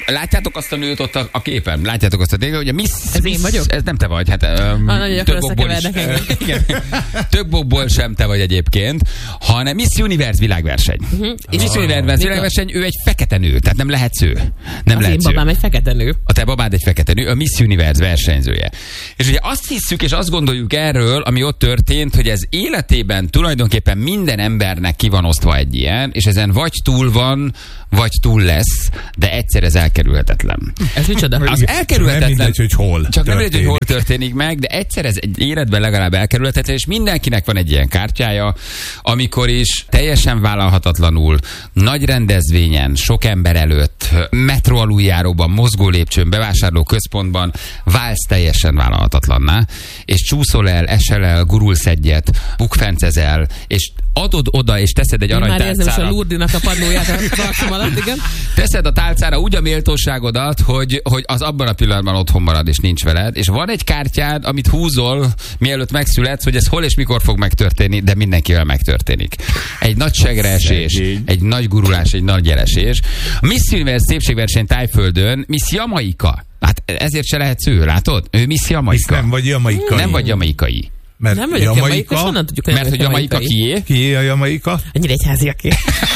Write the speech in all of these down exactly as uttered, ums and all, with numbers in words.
Látjátok azt a nőt ott a, a képen? Látjátok azt a nőt, hogy a Miss... Ez én vagyok? Ez nem te vagy. Hát, um, ah, több okból is, igen, több okból sem te vagy egyébként, hanem Miss Universe világverseny. Uh-huh. És Miss Universe világverseny, ő egy fekete nő, tehát nem lehetsz ő. Nem az lehetsz én babám ő. Egy fekete nő. A te babád egy fekete nő, a Miss Universe versenyzője. És ugye azt hiszük, és azt gondoljuk erről, ami ott történt, hogy ez életében tulajdonképpen minden embernek ki van osztva egy ilyen, és ezen vagy túl van, vagy túl lesz, de egyszer ez elkerülhetetlen. Ez micsoda? Az elkerülhetetlen. Nem mindegy, hogy hol Csak nem mindegy, hogy hol történik meg, de egyszer ez egy életben legalább elkerülhetetlen, és mindenkinek van egy ilyen kártyája, amikor is teljesen vállalhatatlanul, nagy rendezvényen, sok ember előtt, metró aluljáróban, mozgó lépcsőn, bevásárló központban válsz teljesen vállalhatatlanná, és csúszol el, esel el, gurulsz egyet, bukfencezel, és adod oda, és teszed egy aranytálcára. Már érzem is a Lurdinak a padlóját a tartom alatt, igen. Teszed a tálcára úgy a méltóságodat, hogy, hogy az abban a pillanatban otthon marad, és nincs veled, és van egy kártyád, amit húzol, mielőtt megszületsz, hogy ez hol és mikor fog megtörténni, de mindenkivel megtörténik. Egy nagy segreesés, egy nagy gurulás, egy nagy elesés. A Miss Universe szépségverseny Tájföldön Miss Jamaika. Hát ezért se lehetsz ő, látod? Ő Miss Jamaika. Nem vagy jamaikai. Nem vagy jamaikai. Mert nem vagyok Jamaika, honnan tudjuk, hogy mert hogy Jamaika kié? Kié a Jamaika? Ennyire egyháziaké.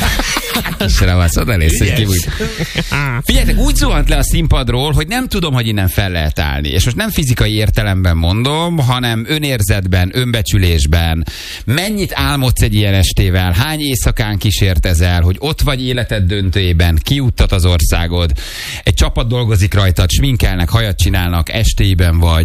Istenem, azt oda lész, hogy ki úgy. Figyeljetek, úgy zuhant le a színpadról, hogy nem tudom, hogy innen fel lehet állni. És most nem fizikai értelemben mondom, hanem önérzetben, önbecsülésben. Mennyit álmodsz egy ilyen estével? Hány éjszakán kísértezel, hogy ott vagy életed döntőjében, kiuttat az országod, egy csapat dolgozik rajtad, sminkelnek, hajat csinálnak, estéiben vagy,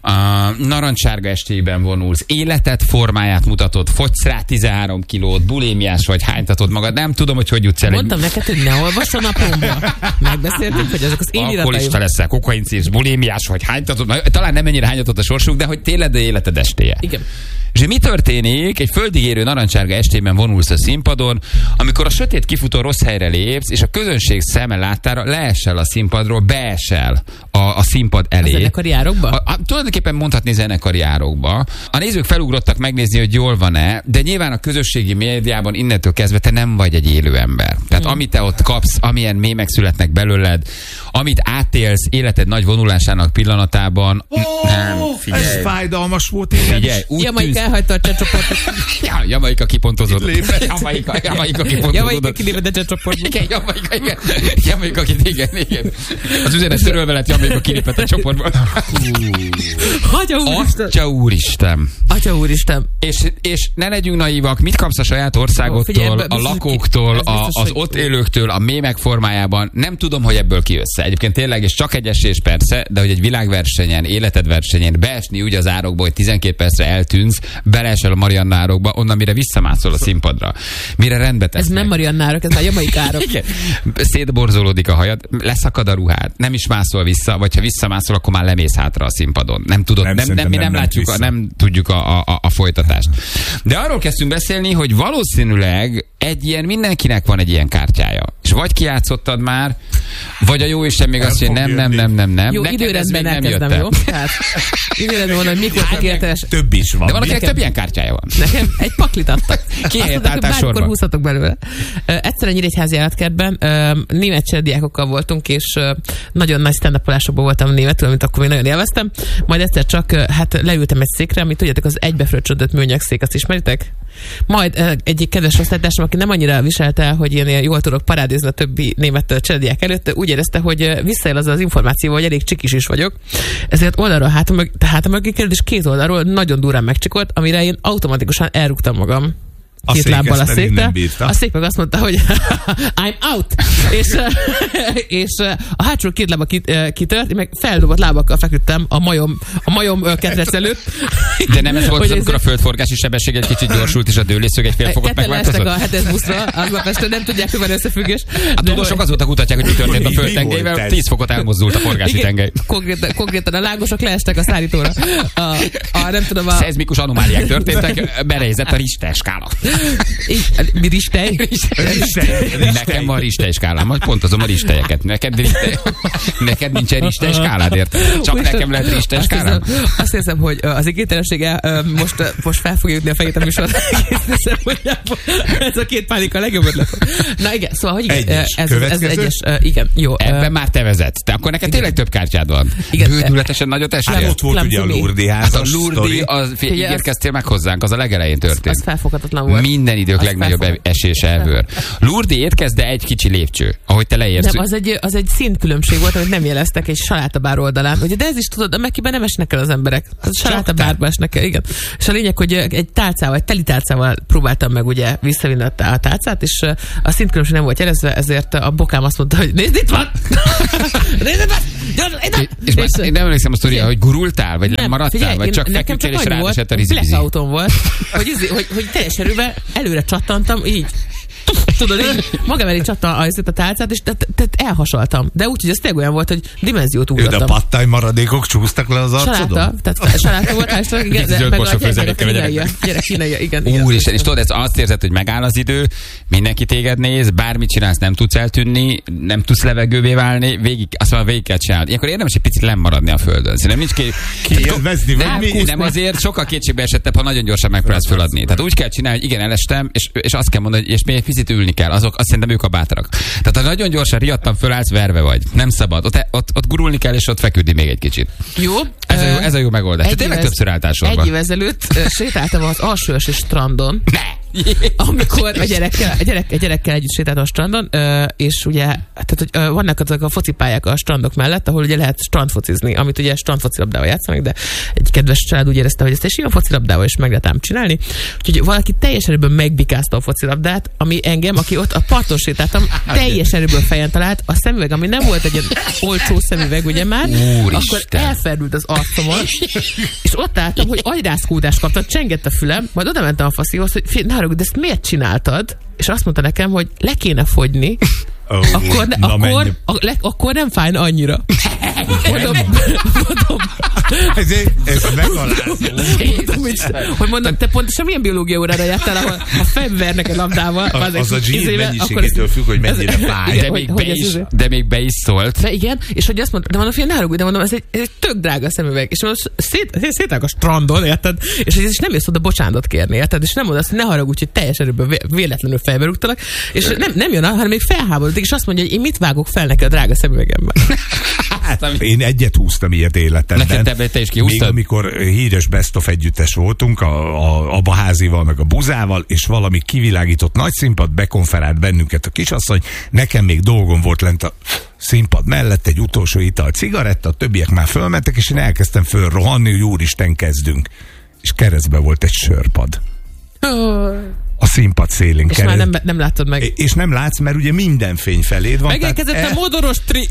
uh, narancsárga estéiben vonulsz, életed formáját mutatod, fogysz rá tizenhárom kilót, bulémiás vagy, hánytatod magad, nem tudom, hogy hogy jutsz el. Mondtam egy... neked, hogy ne olvass a naplomba. Megbeszéltük, hogy ezek az én irataim. Alkoholista leszel, kokainszívsz, bulémiás vagy, hánytatod, talán nem ennyire hánytatott a sorsuk, de hogy tényleg életed estéje. Igen. És mi történik? Egy földig érő narancsárga estében vonulsz a színpadon, amikor a sötét kifutó rossz helyre lépsz, és a közönség szeme láttára leesel a színpadról, beesel a, a színpad elé. A zenekari árokba? A, a, tulajdonképpen mondhatni zenekari árokba. A nézők felugrottak megnézni, hogy jól van-e, de nyilván a közösségi médiában innentől kezdve te nem vagy egy élő ember. Tehát hmm. amit te ott kapsz, amilyen mémek születnek belőled, amit átélsz életed nagy vonulásának pillanatában, oh, nem, figyelj. Ez fájdalmas volt. Figyelj, úgy Jamaika elhagyta a csetcsoportot. Ja, Jamaika kipontozott. Jamaika, Jamaika kipontozott. Jamaika kilépett a csetcsoportból. Igen, Jamaika, igen. Jamaika, igen, igen. Az üzenet törölve lett, Jamaika kilépett a csoportból. Atya úristen. Atya úristen. Atya úristen. És, és ne legyünk naívak, mit kapsz a saját országodtól, figyelj, a lakóktól, a, az ott élőktől, a mémek formájában. Nem tudom, hogy ebből ki össze. Egyébként tényleg, és csak egy esés persze, de hogy egy világversenyen, életed versenyen beesni úgy az árokba, hogy tizenkét percre eltűnsz, beleesel a Marianna árokba, onnan mire visszamászol a színpadra. Mire rendbe tesznek. Ez nem Marianna árok, ez már Jamaika árok. Igen. Szétborzolódik a hajad, leszakad a ruhád, nem is mászol vissza, vagy ha visszamászol, akkor már lemész hátra a színpadon. Nem tudod, nem, nem, nem, mi nem, nem látjuk, a, nem tudjuk a, a, a folytatást. De arról kezdtünk beszélni, hogy valószínűleg egy ilyen, mindenkinek van egy ilyen kártyája. És vagy kijátszottad már, vagy a jó Isten még azt mondja, nem, nem, nem, nem, nem. Jó, nekem időrendben elkezdem, jó? Tehát időrendben van, hogy mikor tökéletes. Több is van. De van, akinek több ilyen kártyája van. Nekem egy paklit adtak. Ki helyett álltál sorban? Bármikor húzhatok belőle. Egyszer a Nyíregyházi állatkertben német cserediákokkal voltunk, és nagyon nagy stand-upolásokban voltam németül, amit akkor még nagyon élveztem. Majd egyszer csak hát leültem egy székre, amit tudjátok, az egybefröccsödött műanyag szék, azt ismeritek? Majd egyik kedves osztálytársam, aki nem annyira viselte, hogy én jól tudok parádézni a többi német cserediák előtt, úgy érezte, hogy visszaél az az információ, hogy elég csikis is vagyok. Ezért oldalról hátam, mög, hátam mögé került, és két oldalról nagyon durán megcsikolt, amire én automatikusan elrúgtam magam. A két lábbal a székre. A szék meg azt mondta, hogy I'm out! és, és a hátsó két lába kitört, én meg feldobott lábakkal feküdtem a majom, a majom ketrec előtt. De nem ez volt az, amikor a földforgási sebesség egy kicsit gyorsult, és a dőlészög egy fél fokot megváltozott? a hetes buszra, aznap este nem tudják, hogy van összefüggés. A tudósok azóta kutatják, hogy mi történt a földtengelyvel, tíz fokot elmozdult a forgási tengely. Konkrétan, konkrétan a lángosok leestek a szállítóra. A, a, nem tudom, a... Szeizmikus anomáliák történtek, berejzett a Richter skála. Mi ristej? Nekem van ristej skálám, majd pont azon a ristejeket. Neked, ristej, neked nincsen ristej skálád, érted? Csak most nekem lehet ristej skálám. Azt érzem, azt érzem, hogy az igénytelensége most, most fel fogja jutni a fejét a műsor. Ez a két pánika a legjobb ötlet. Na igen, szóval, hogy igen, egyes. ez, ez egyes, igen, jó. Ebben már te vezetsz. Te akkor neked tényleg több kártyád van. Bődületesen nagyot estél. Hát ott volt ugye a Lourdi házas a Lourdi, az, ígérkeztél meg hozzánk, az a legelején történt. Az felfoghatatlan volt. Minden idők az legnagyobb esés ever. Lourdi étkezd, de egy kicsi lépcső, ahogy te leérsz. Nem, az egy, az egy szintkülönbség volt, amit nem jeleztek egy salátabár oldalán. Ugye, de ez is tudod, a Mekkiben nem esnek el az emberek. Az salátabárba esnek el, igen. És a lényeg, hogy egy tálcával, egy teli tálcával próbáltam meg ugye visszavinni a tálcát, és a szintkülönbség nem volt jelezve, ezért a bokám azt mondta, hogy nézd, itt van! Nézd, itt van! Gyorsan, itt van! És, és én nem emlékszem a sztoria, hogy gurultál, vagy nem, maradtál, figyelj, vagy csak feküdtél, és rád esett a rizibizi. Blackout-on volt, hogy, izé, hogy, hogy teljes erővel előre csattantam, így. Tudod, így magam elé csattam a, a tálcát, és tehát elhasaltam. De úgy, hogy ez tényleg olyan volt, hogy dimenziót ugrottam. De a pattály maradékok csúsztak le az arcodon? Saláta, tehát saláta volt, és igen, de meg a gyerek kínaiak, igen. Úristen, és tudod, ez azt érzed, hogy megáll az idő, mindenki téged néz, bármit csinálsz, nem tudsz eltűnni, nem tudsz levegővé válni, végig, azt mondom, végig kell csinálni. Ilyenkor érdemes egy picit lemaradni a földön. Szerintem nincs ki... Kiélvezni, nem, nem azért, sokkal kétségbe esettebb, ha nagyon gyorsan megpróbálsz föladni. Tehát úgy kell csinálni, hogy igen, elestem, és, és azt kell mondani, hogy és még egy picit ülni kell. Azok, azt szerintem ők a bátrak. Tehát ha nagyon gyorsan riadtan fölállsz, verve vagy. Nem szabad. Ott, ott, ott gurulni kell, és ott feküdni még egy kicsit. Jó. Ez a jó, ez a jó megoldás. Te tényleg többször álltál sorba. Egy év ezelőtt uh, sétáltam az Alsóösi strandon. Ne! Amikor a gyerekkel, a, gyerek, a gyerekkel együtt sétáltam a strandon, uh, és ugye, tehát, hogy uh, vannak azok a focipályák a strandok mellett, ahol ugye lehet strandfocizni, amit ugye strandfocilabdával játszanak, de egy kedves család úgy érezte, hogy ezt egy sima focilabdával is meg lehet ám csinálni. Úgyhogy valaki teljes erőből megbikázta a focilabdát, ami engem, aki ott a parton sétáltam, teljes erőből fejen talált. A szemüveg, ami nem volt egy olcsó szemüveg, ugye már, Úristen. akkor elferdült az arcomon, és ott álltam, hogy agyrázkódást kaptam, csengett a fülem, majd oda mentem a faszihoz, hogy fél, ne haragudj, de ezt miért csináltad? És azt mondta nekem, hogy le kéne fogyni, oh, akkor, ne, akkor, a, le, akkor nem fájna annyira. Mondom, mondom, ez, ez megalázó. Mondom, hogy, hogy mondom, te pontosan milyen biológia órára jártál, ahol a fejbe vernek egy labdával. A, az, az a zsír mennyiségétől függ, hogy mennyire fáj. De, még be is, de még be is szólt. De igen, és hogy azt mondta, de mondom, hogy ne haragudj, de mondom, ez egy, ez egy tök drága szemüveg. És mondom, szét, szétállok a strandon, érted? És ez is nem jössz oda bocsánatot kérni, érted? És nem mondasz, hogy ne haragudj, hogy teljes erőből véletlenül fejbe rúgtalak, és nem, nem jön, hanem még felháborodik, és azt mondja, hogy én mit vágok fel neki a drága szemüvegemben. Hát, én egyet húztam ilyet életemben. Neked te, te is kihúztad? Még amikor híres Best of együttes voltunk, a, a, a Baházival, meg a Buzával, és valami kivilágított nagy színpad, bekonferált bennünket a kisasszony, nekem még dolgom volt lent a színpad mellett egy utolsó ital, cigaretta, a többiek már fölmentek, és én elkezdtem fölrohanni, hogy úristen, kezdünk. És keresztbe volt egy sörpad. A színpad szélén és kereszt. már nem, nem látod meg. És nem látsz, mert ugye minden fény feléd van. Megérkezett tehát a modoros tri...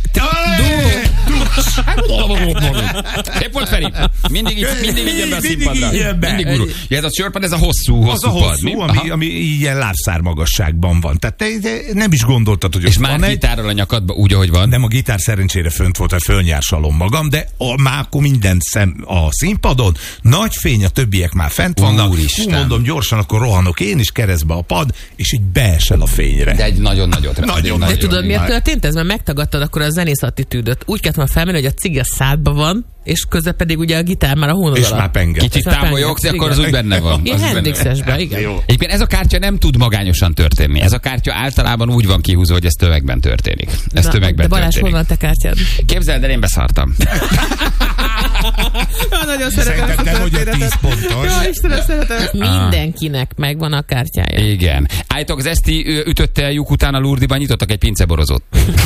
Szép volt, Feri. Mindig így, mindig így jön be a színpadra. Mindig gurul. Ja, ez a sörpad, ez a hosszú, hosszú az a hosszú, pad, ami, ami ilyen lábszár magasságban van. Tehát te, te nem is gondoltad, hogy és már van gitárral a nyakadba, úgy, ahogy van. Nem, a gitár szerencsére fönt volt, hogy fölnyársalom magam, de a, már akkor minden szem a színpadon, nagy fény, a többiek már fent vannak. Úristen. Hú, mondom, gyorsan, akkor rohanok én is keresztbe a pad, és így beesel a fényre. De egy nagyon nagyot. Nagyon, nagyon, de nagyon tudod, miért történt ez? Mert megtagadtad akkor a zenész attitűdöt. Úgy kellett már felmenni, hogy a cig a szádba van, és közben pedig ugye a gitár már a hónod és alatt. Már penget. Kicsit támolyogsz, akkor az úgy benne van. Ilyen Hendrixesben, igen. Egyébként ez a kártya nem tud magányosan történni. Ez a kártya általában úgy van kihúzva, hogy ez tömegben történik. Ez Na, tömegben de Balázs, történik. hol van te kártyád? Képzeld el, én beszartam. Nagyon szeretem. Szerintem te vagy a tíz pontos. Jó, Istenem, szeretem. Mindenkinek megvan a kártyája. Igen. Állítok, az Eszti ütötte lyuk után a Lourdiban, nyitottak egy pinceborozót.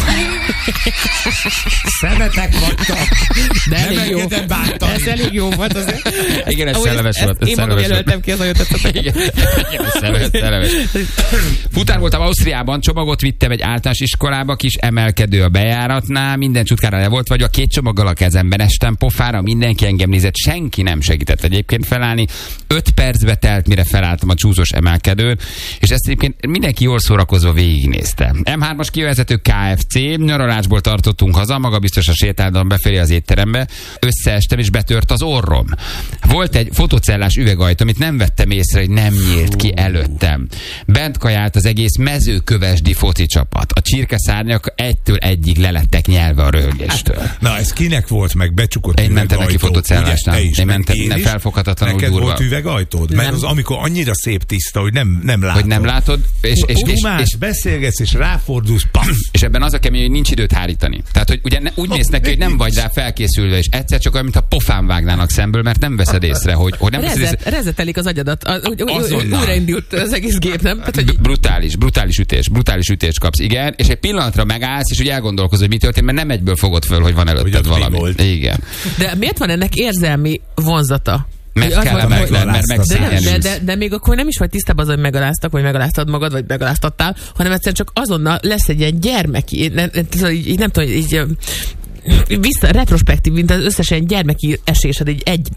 Szemetek vagytok. De elég jó. Ez elég jó volt azért. Igen, ez szellemes volt. Én magam jelöltem ki, az nagyon tetszett. Igen, ez szellemes, szellemes. Futár voltam Ausztriában, csomagot vittem egy általános iskolába, kis emelkedő a bejáratnál, minden csutkára le volt, vagy a két csomaggal a kezemben estem pofára, mindenki engem nézett, senki nem segített egyébként felállni. Öt percbe telt, mire felálltam a csúszós emelkedőn, és ezt egyébként mindenki jól szórakozva végignézte. em hármas kivezető ká ef cé, nyaralásból tartottunk haza, maga biztos a sétáltam befelé az étterembe, összeestem és betört az orrom. Volt egy fotocellás üvegajtó, amit nem vettem észre, hogy nem nyílt ki előttem. Bent kajált az egész mezőkövesdi foci csapat. A csirkeszárnyak egytől egyig lelettek nyelve a röhögéstől. Na, ez kinek volt meg becsukott Én mentem neki fotocellásnál. Én mentem, nem felfoghatatlanul neked durva. volt üvegajtód? Mert az amikor annyira szép tiszta, hogy nem, nem látod. Hogy nem látod, és, és, és, Umás, és, beszélgetsz, és ráfordulsz, paf! és ebben az a kemény, hogy nincs időt hárítani. Tehát, hogy ugye ne, úgy néz neki, hogy nem vagy rá felkészülve, és egyszer csak olyan, mint a pofán vágnának szemből, mert nem veszed észre, hogy, hogy nem Rezet, veszed észre. Rezetelik az agyadat. A, úgy, Azonnal. újraindult az egész gép, nem? Hát, hogy... Brutális, brutális ütés, brutális ütés kapsz, igen, és egy pillanatra megállsz, és úgy elgondolkozol, hogy mi történt, mert nem egyből fogod föl, hogy van előtted valami. Igen. De miért van ennek érzelmi vonzata? Mert kellemetlen, mert megszégyenülsz. De, de, de még akkor nem is vagy tisztában az, hogy megaláztak, vagy megaláztad magad, vagy megaláztattál, hanem egyszerűen csak azonnal lesz egy ilyen gyermeki, nem, így, nem tudom, így vissza, retrospektív, mint az összesen gyermeki esésed, így egy